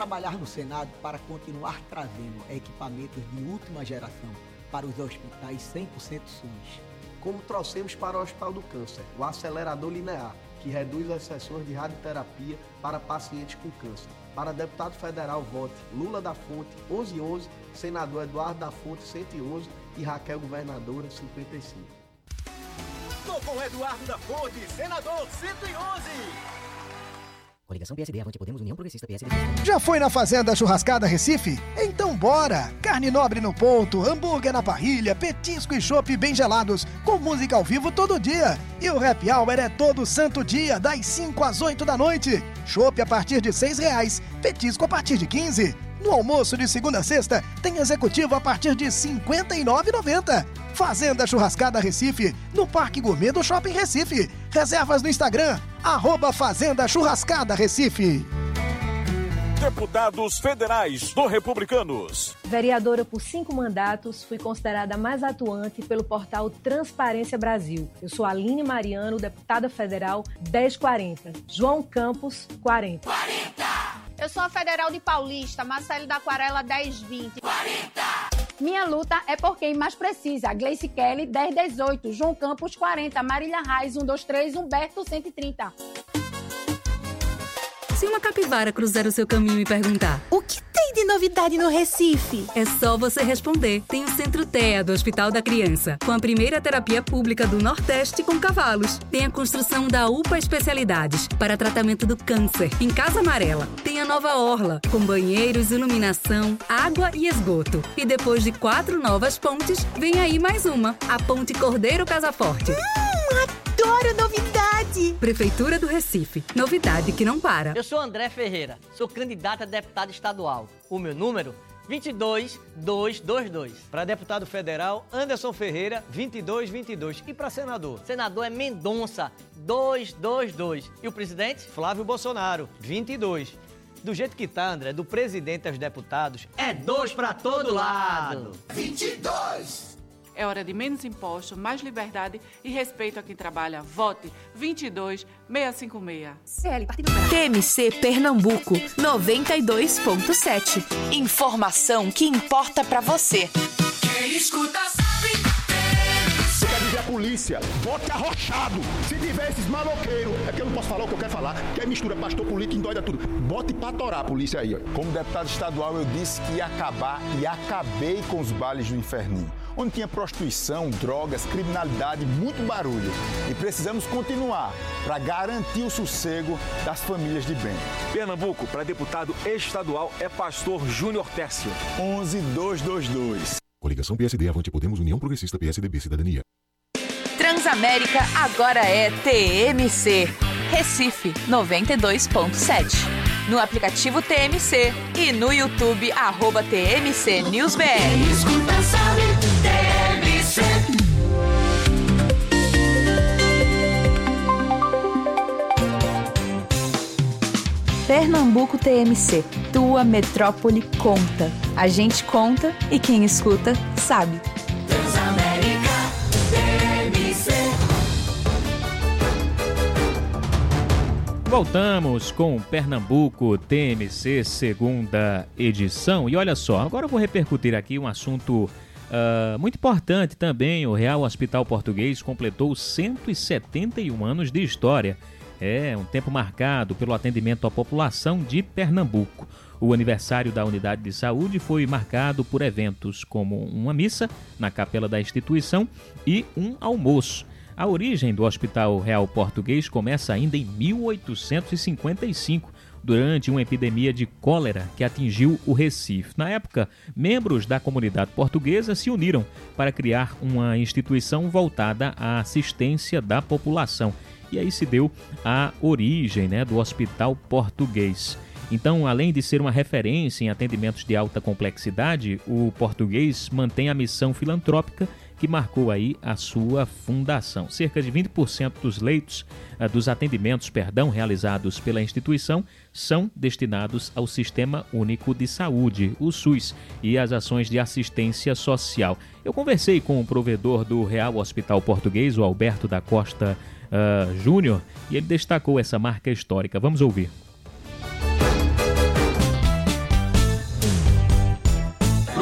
trabalhar no Senado para continuar trazendo equipamentos de última geração para os hospitais 100% SUS. Como trouxemos para o Hospital do Câncer, o acelerador linear, que reduz as sessões de radioterapia para pacientes com câncer. Para deputado federal, vote Lula da Fonte, 1111, senador Eduardo da Fonte, 111 e Raquel, governadora, 55. Tô com Eduardo da Fonte, senador, 111. Coligação PSD, Avante Podemos, União Progressista, PSD. Já foi na Fazenda Churrascada Recife? Então bora! Carne nobre no ponto, hambúrguer na parrilha, petisco e chopp bem gelados, com música ao vivo todo dia. E o happy hour é todo santo dia, das 5 às 8 da noite. Chopp a partir de R$6, petisco a partir de 15. No almoço de segunda a sexta, tem executivo a partir de R$ 59,90. Fazenda Churrascada Recife, no Parque Gourmet do Shopping Recife. Reservas no Instagram, @Fazenda Churrascada Recife. Deputados federais do Republicanos. Vereadora por 5 mandatos, fui considerada a mais atuante pelo portal Transparência Brasil. Eu sou Aline Mariano, deputada federal 1040. João Campos, 40. Eu sou a federal de Paulista, Marcelo da Aquarela 1020. 40! Minha luta é por quem mais precisa. Gleice Kelly 1018, João Campos 40, Marília Reis 123, Humberto 130. Se uma capivara cruzar o seu caminho e perguntar: o que tem de novidade no Recife? É só você responder. Tem o Centro TEA do Hospital da Criança, com a primeira terapia pública do Nordeste com cavalos. Tem a construção da UPA Especialidades para tratamento do câncer, em Casa Amarela. Tem a nova Orla, com banheiros, iluminação, água e esgoto. E depois de 4 novas pontes, vem aí mais uma, a Ponte Cordeiro Casaforte. Adoro novidade! Prefeitura do Recife. Novidade que não para. Eu sou André Ferreira, sou candidato a deputado estadual. O meu número, 22222. Para deputado federal, Anderson Ferreira, 2222. E para senador? Senador é Mendonça, 222. E o presidente? Flávio Bolsonaro, 22. Do jeito que tá, André, do presidente aos deputados, é 2 para todo lado. 22. É hora de menos imposto, mais liberdade e respeito a quem trabalha. Vote 22656. TMC Pernambuco 92.7. Informação que importa pra você. Quem escuta sabe. Você quer dizer a polícia, vote arrochado. Se tiver esses maloqueiros, é que eu não posso falar o que eu quero falar, que é mistura pastor político, endoida tudo. Bote pra torar a polícia aí. Ó. Como deputado estadual, eu disse que ia acabar e acabei com os bailes do inferninho, onde tinha prostituição, drogas, criminalidade, muito barulho. E precisamos continuar para garantir o sossego das famílias de bem. Pernambuco, para deputado estadual, é pastor Júnior Tércio. 11222. Coligação PSD, Avante Podemos, União Progressista, PSDB, Cidadania. Transamérica agora é TMC. Recife 92.7. No aplicativo TMC e no YouTube @TMC News BR. Escuta, sabe, TMC. Pernambuco TMC. Tua metrópole conta. A gente conta e quem escuta sabe. Transamérica TMC. Voltamos com Pernambuco TMC, segunda edição. E olha só, agora eu vou repercutir aqui um assunto muito importante também. O Real Hospital Português completou 171 anos de história. É um tempo marcado pelo atendimento à população de Pernambuco. O aniversário da unidade de saúde foi marcado por eventos como uma missa na capela da instituição e um almoço. A origem do Hospital Real Português começa ainda em 1855, durante uma epidemia de cólera que atingiu o Recife. Na época, membros da comunidade portuguesa se uniram para criar uma instituição voltada à assistência da população. E aí se deu a origem, do Hospital Português. Então, além de ser uma referência em atendimentos de alta complexidade, o Português mantém a missão filantrópica que marcou aí a sua fundação. Cerca de 20% dos leitos, dos atendimentos, realizados pela instituição são destinados ao Sistema Único de Saúde, o SUS, e às ações de assistência social. Eu conversei com o provedor do Real Hospital Português, o Alberto da Costa Júnior, e ele destacou essa marca histórica. Vamos ouvir.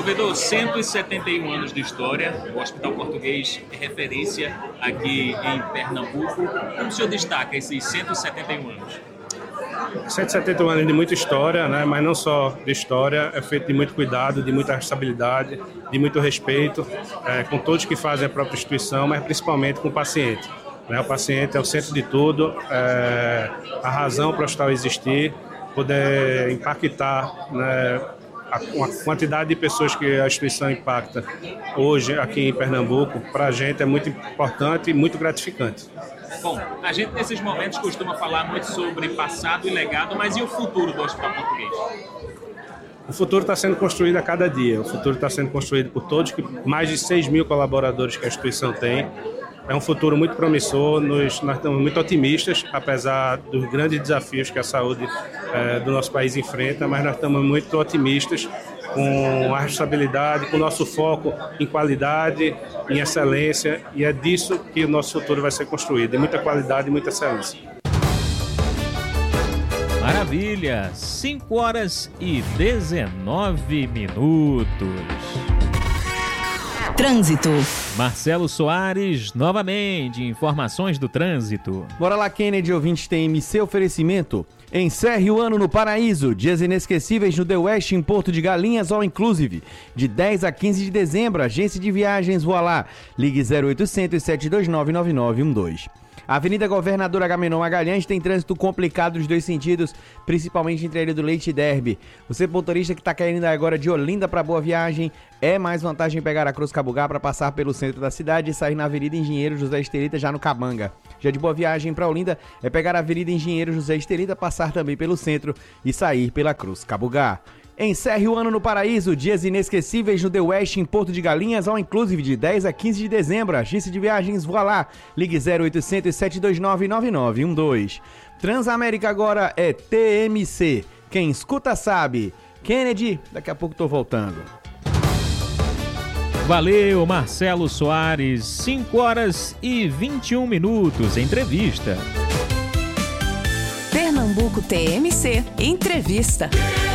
Provedor, 171 anos de história, o Hospital Português é referência aqui em Pernambuco. Como o senhor destaca esses 171 anos? 171 anos de muita história, né? Mas não só de história, é feito de muito cuidado, de muita responsabilidade, de muito respeito com todos que fazem a própria instituição, mas principalmente com o paciente. Né? O paciente é o centro de tudo, a razão para o hospital existir, poder impactar, né, a quantidade de pessoas que a instituição impacta hoje aqui em Pernambuco, para a gente é muito importante e muito gratificante. Bom, a gente nesses momentos costuma falar muito sobre passado e legado, mas e o futuro do Hospital Português? O futuro está sendo construído a cada dia. O futuro está sendo construído por todos, mais de 6 mil colaboradores que a instituição tem. É um futuro muito promissor, nós estamos muito otimistas, apesar dos grandes desafios que a saúde do nosso país enfrenta, mas nós estamos muito otimistas com a responsabilidade, com o nosso foco em qualidade, em excelência, e é disso que o nosso futuro vai ser construído, em muita qualidade e muita excelência. Maravilha! 5 horas e 19 minutos. Trânsito. Marcelo Soares, novamente, informações do trânsito. Bora lá, Kennedy, ouvinte TMC, oferecimento. Encerre o ano no Paraíso, dias inesquecíveis no The West em Porto de Galinhas, all inclusive. De 10 a 15 de dezembro, agência de viagens Voilá. Ligue 0800 729 9912. A Avenida Governador Agamenon Magalhães tem trânsito complicado nos dois sentidos, principalmente entre a Ilha do Leite e Derby. Você, motorista que está querendo agora de Olinda para Boa Viagem, é mais vantagem pegar a Cruz Cabugá para passar pelo centro da cidade e sair na Avenida Engenheiro José Estelita, já no Cabanga. Já de Boa Viagem para Olinda, é pegar a Avenida Engenheiro José Estelita, passar também pelo centro e sair pela Cruz Cabugá. Encerre o ano no Paraíso, dias inesquecíveis no The West em Porto de Galinhas, all inclusive de 10 a 15 de dezembro, agência de viagens Voilá, ligue 0800 729 9912. Transamérica agora é TMC, quem escuta sabe. Kennedy, daqui a pouco tô voltando. Valeu, Marcelo Soares, 5 horas e 21 minutos, entrevista. Pernambuco TMC, entrevista.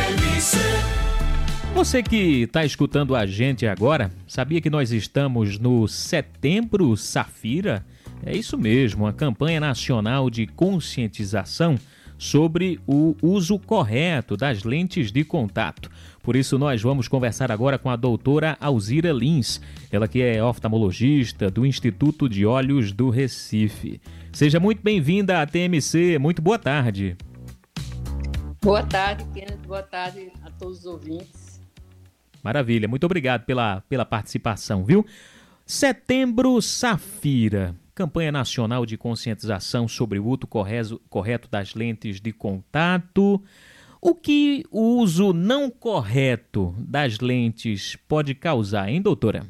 Você que está escutando a gente agora, sabia que nós estamos no Setembro Safira? É isso mesmo, uma campanha nacional de conscientização sobre o uso correto das lentes de contato. Por isso nós vamos conversar agora com a doutora Alzira Lins, ela que é oftalmologista do Instituto de Olhos do Recife. Seja muito bem-vinda à TMC, muito boa tarde. Boa tarde, Kennedy. Boa tarde a todos os ouvintes. Maravilha, muito obrigado pela participação, viu? Setembro Safira, campanha nacional de conscientização sobre o uso correto das lentes de contato. O que o uso não correto das lentes pode causar, hein, doutora?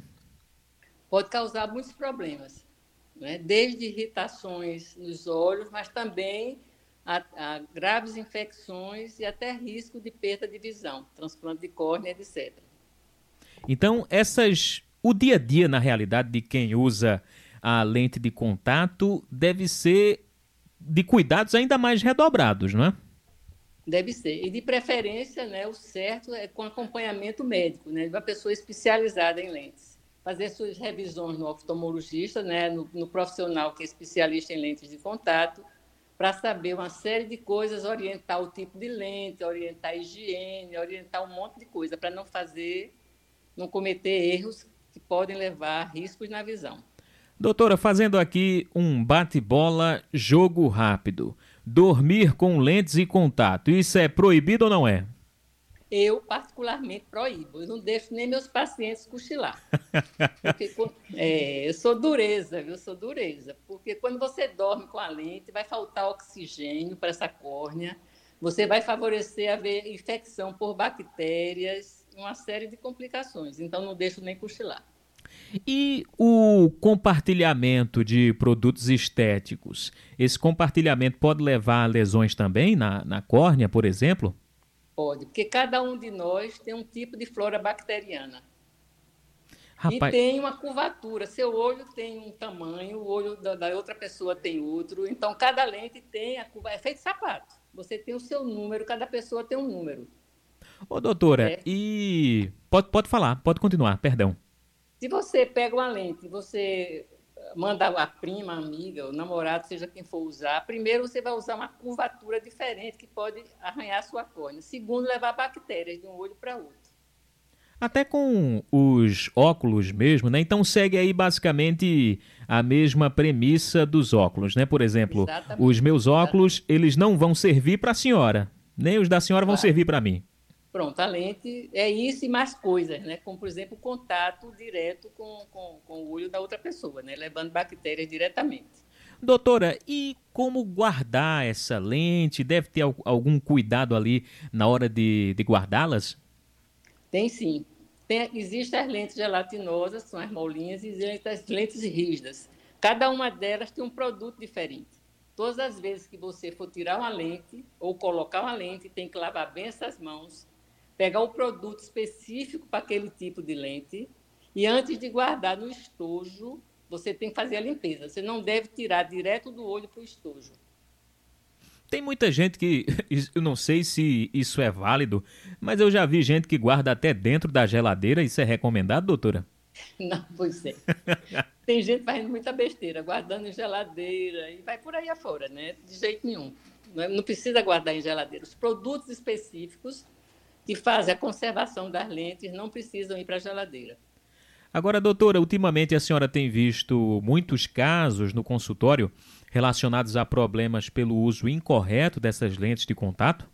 Pode causar muitos problemas, né? Desde irritações nos olhos, mas também a graves infecções e até risco de perda de visão, transplante de córnea, etc. Então, o dia a dia, na realidade, de quem usa a lente de contato deve ser de cuidados ainda mais redobrados, não é? Deve ser. E, de preferência, né, o certo é com acompanhamento médico, né, de uma pessoa especializada em lentes. Fazer suas revisões no oftalmologista, né, no profissional que é especialista em lentes de contato, para saber uma série de coisas, orientar o tipo de lente, orientar a higiene, orientar um monte de coisa, para não cometer erros que podem levar a riscos na visão. Doutora, fazendo aqui um bate-bola, jogo rápido. Dormir com lentes e contato, isso é proibido ou não é? Eu, particularmente, proíbo. Eu não deixo nem meus pacientes cochilar. Porque, eu sou dureza, viu? Eu sou dureza. Porque quando você dorme com a lente, vai faltar oxigênio para essa córnea, você vai favorecer a infecção por bactérias, uma série de complicações. Então, não deixo nem cochilar. E o compartilhamento de produtos estéticos? Esse compartilhamento pode levar a lesões também na córnea, por exemplo? Pode, porque cada um de nós tem um tipo de flora bacteriana. Rapaz... E tem uma curvatura. Seu olho tem um tamanho, o olho da outra pessoa tem outro. Então, cada lente tem a curva. É feito sapato. Você tem o seu número, cada pessoa tem um número. Ô, doutora, e... Pode falar, pode continuar, perdão. Se você pega uma lente, você manda a prima, a amiga, o namorado, seja quem for usar, primeiro você vai usar uma curvatura diferente que pode arranhar a sua córnea. Segundo, levar bactérias de um olho para outro. Até com os óculos mesmo, né? Então segue aí basicamente a mesma premissa dos óculos, né? Por exemplo, exatamente. Os meus óculos, eles não vão servir para a senhora, nem os da senhora vão servir para mim. Pronto, a lente é isso e mais coisas, né? Como, por exemplo, o contato direto com o olho da outra pessoa, né? Levando bactérias diretamente. Doutora, e como guardar essa lente? Deve ter algum cuidado ali na hora de guardá-las? Tem sim. Existem as lentes gelatinosas, que são as molinhas, e existem as lentes rígidas. Cada uma delas tem um produto diferente. Todas as vezes que você for tirar uma lente ou colocar uma lente, tem que lavar bem essas mãos, pegar o produto específico para aquele tipo de lente e antes de guardar no estojo, você tem que fazer a limpeza. Você não deve tirar direto do olho para o estojo. Tem muita gente que, eu não sei se isso é válido, mas eu já vi gente que guarda até dentro da geladeira. Isso é recomendado, doutora? Não, pois é. Tem gente fazendo muita besteira, guardando em geladeira e vai por aí afora, né? De jeito nenhum. Não precisa guardar em geladeira. Os produtos específicos que fazem a conservação das lentes não precisam ir para a geladeira. Agora, doutora, ultimamente a senhora tem visto muitos casos no consultório relacionados a problemas pelo uso incorreto dessas lentes de contato?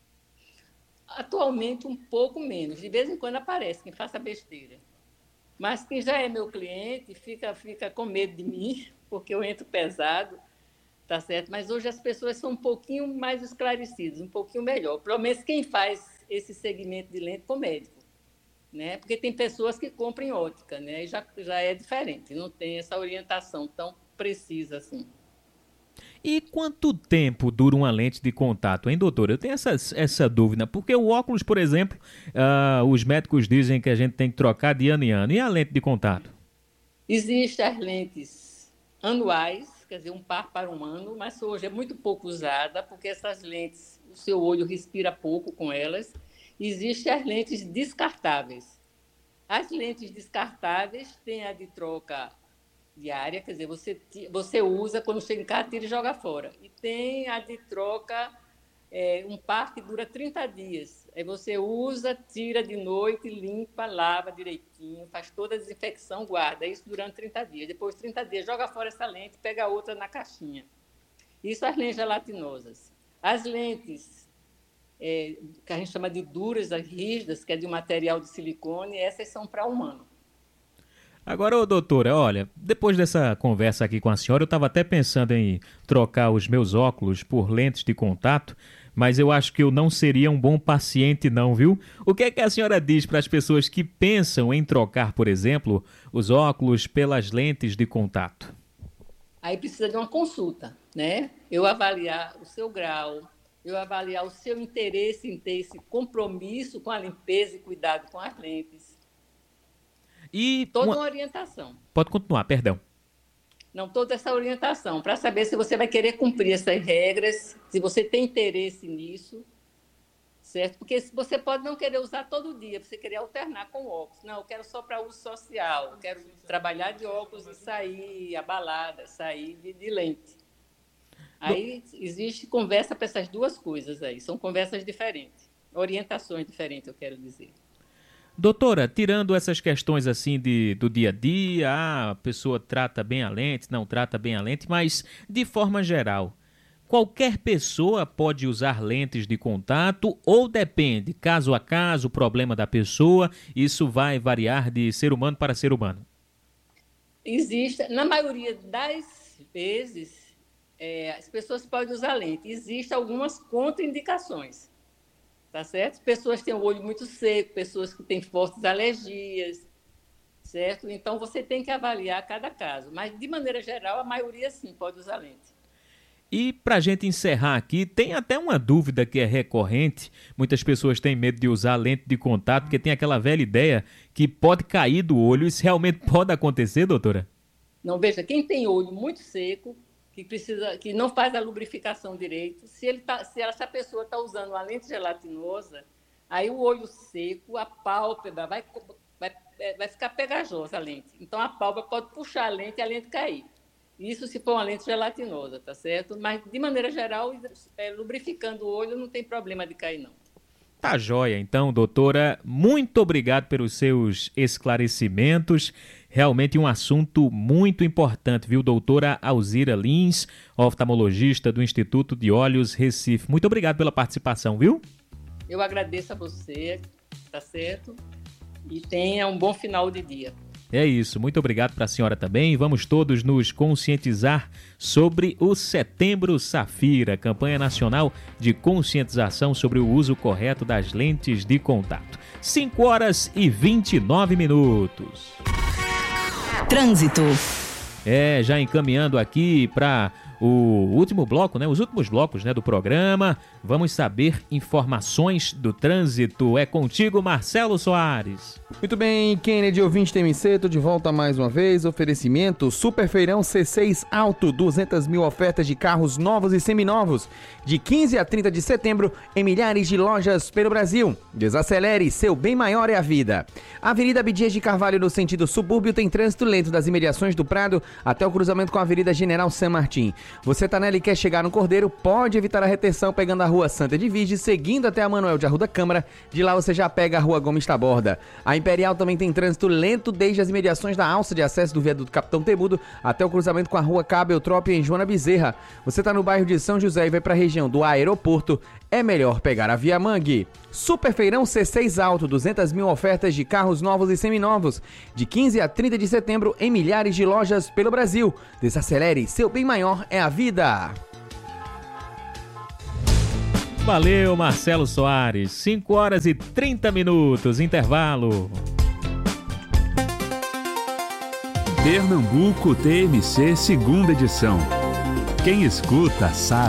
Atualmente, um pouco menos. De vez em quando aparece quem faça besteira. Mas quem já é meu cliente fica com medo de mim, porque eu entro pesado, tá certo? Mas hoje as pessoas são um pouquinho mais esclarecidas, um pouquinho melhor. Pelo menos quem faz esse segmento de lente com médico, né? Porque tem pessoas que compram em ótica, né? E já é diferente, não tem essa orientação tão precisa assim. E quanto tempo dura uma lente de contato, hein, doutor? Eu tenho essa dúvida, porque o óculos, por exemplo, os médicos dizem que a gente tem que trocar de ano em ano. E a lente de contato? Existem as lentes anuais, quer dizer, um par para um ano, mas hoje é muito pouco usada, porque essas lentes, o seu olho respira pouco com elas. Existem as lentes descartáveis. As lentes descartáveis têm a de troca diária, quer dizer, você usa, quando chega em casa, tira e joga fora. E tem a de troca, um par que dura 30 dias. Aí você usa, tira de noite, limpa, lava direitinho, faz toda a desinfecção, guarda. Isso durante 30 dias. Depois de 30 dias, joga fora essa lente, pega outra na caixinha. Isso as lentes gelatinosas. As lentes que a gente chama de duras, as rígidas, que é de um material de silicone, essas são para humano. Agora, ô, doutora, olha, depois dessa conversa aqui com a senhora, eu estava até pensando em trocar os meus óculos por lentes de contato, mas eu acho que eu não seria um bom paciente não, viu? O que é que a senhora diz para as pessoas que pensam em trocar, por exemplo, os óculos pelas lentes de contato? Aí precisa de uma consulta, né? Eu avaliar o seu grau, eu avaliar o seu interesse em ter esse compromisso com a limpeza e cuidado com as lentes. E toda uma orientação. Pode continuar, perdão. Não, toda essa orientação, para saber se você vai querer cumprir essas regras, se você tem interesse nisso, certo? Porque você pode não querer usar todo dia, você querer alternar com óculos. Não, eu quero só para uso social, eu quero trabalhar de óculos e sair à balada, sair de lente. Aí existe conversa para essas duas coisas aí, são conversas diferentes, orientações diferentes, eu quero dizer. Doutora, tirando essas questões assim do dia a dia, a pessoa trata bem a lente, não trata bem a lente, mas de forma geral, qualquer pessoa pode usar lentes de contato ou depende, caso a caso, o problema da pessoa, isso vai variar de ser humano para ser humano? Existe, na maioria das vezes, as pessoas podem usar lente. Existem algumas contraindicações. Tá certo? Pessoas que têm o olho muito seco, pessoas que têm fortes alergias, certo? Então, você tem que avaliar cada caso. Mas, de maneira geral, a maioria, sim, pode usar lente. E, para a gente encerrar aqui, tem até uma dúvida que é recorrente. Muitas pessoas têm medo de usar lente de contato, porque tem aquela velha ideia que pode cair do olho. Isso realmente pode acontecer, doutora? Não, veja, quem tem olho muito seco, que não faz a lubrificação direito, se a pessoa está usando uma lente gelatinosa, Aí o olho seco, a pálpebra vai ficar pegajosa a lente. Então a pálpebra pode puxar a lente e a lente cair. Isso se for uma lente gelatinosa, tá certo? Mas, de maneira geral, lubrificando o olho não tem problema de cair, não. Tá joia. Então, doutora, muito obrigado pelos seus esclarecimentos. Realmente um assunto muito importante, viu? Doutora Alzira Lins, oftalmologista do Instituto de Olhos Recife. Muito obrigado pela participação, viu? Eu agradeço a você, tá certo? E tenha um bom final de dia. É isso, muito obrigado para a senhora também. Vamos todos nos conscientizar sobre o Setembro Safira, campanha nacional de conscientização sobre o uso correto das lentes de contato. 5h29. Trânsito. Já encaminhando aqui para o último bloco, né? Os últimos blocos, né, do programa. Vamos saber informações do trânsito. É contigo, Marcelo Soares. Muito bem, Kennedy, ouvinte TMC, tô de volta mais uma vez. Oferecimento Super Feirão C6 Alto, 200 mil ofertas de carros novos e seminovos, de 15 a 30 de setembro, em milhares de lojas pelo Brasil. Desacelere, seu bem maior é a vida. Avenida Abdias de Carvalho, no sentido subúrbio, tem trânsito lento das imediações do Prado até o cruzamento com a Avenida General San Martín. Você tá nela e quer chegar no Cordeiro, pode evitar a retenção pegando a Rua Santa de Virgem, seguindo até a Manuel de Arruda Câmara. De lá você já pega a Rua Gomes Taborda. A Imperial também tem trânsito lento desde as imediações da alça de acesso do viaduto Capitão Temudo até o cruzamento com a Rua Cabo Eutrópia em Joana Bezerra. Você tá no bairro de São José e vai para a região do aeroporto, é melhor pegar a Via Mangue. Super Feirão C6 Alto, 200 mil ofertas de carros novos e seminovos, de 15 a 30 de setembro em milhares de lojas pelo Brasil. Desacelere, seu bem maior é a vida. Valeu, Marcelo Soares. 5h30, intervalo. Pernambuco TMC, segunda edição. Quem escuta sabe.